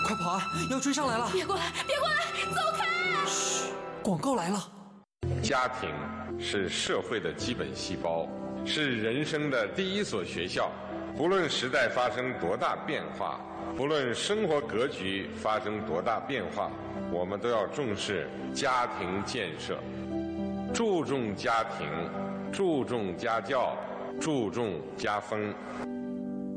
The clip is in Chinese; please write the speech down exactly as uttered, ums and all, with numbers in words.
快跑啊！要追上来了！ 别过来，别过来，走开！ 嘘，广告来了。 家庭是社会的基本细胞，是人生的第一所学校。不论时代发生多大变化，不论生活格局发生多大变化，我们都要重视家庭建设，注重家庭，注重家教，注重家风。